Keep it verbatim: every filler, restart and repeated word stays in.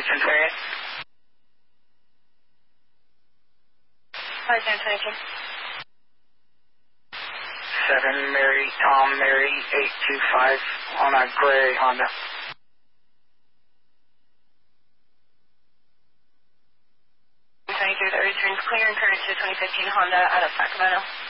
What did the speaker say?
return variant. five zero twenty-two. seven Mary, Tom, Mary, eight two five on a gray Honda. twenty-two, that returns clear and courage to twenty fifteen Honda out of Sacramento.